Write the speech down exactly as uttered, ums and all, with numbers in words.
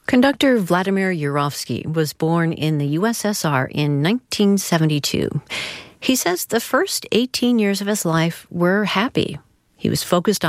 Conductor Vladimir Yurovsky was born in the U S S R in nineteen seventy-two. He says the first eighteen years of his life were happy. He was focused on